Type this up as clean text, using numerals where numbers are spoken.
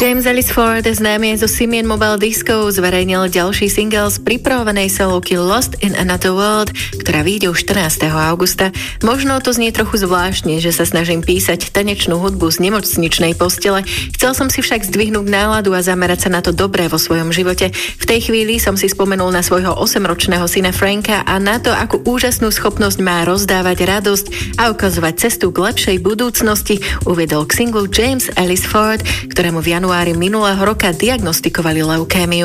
James Ellis Ford, známy aj zo Simian Mobile Disco, zverejnil ďalší single z pripravovanej solovky Lost in Another World, ktorá vyjde už 14. augusta. Možno to znie trochu zvláštne, že sa snažím písať tanečnú hudbu z nemocničnej postele. Chcel som si však zdvihnúť náladu a zamerať sa na to dobré vo svojom živote. V tej chvíli som si spomenul na svojho 8-ročného syna Franka a na to, akú úžasnú schopnosť má rozdávať radosť a ukazovať cestu k lepšej budúcnosti, uviedol k singlu James Ellis Ford, ktorému v januári minulého roka diagnostikovali leukémiu.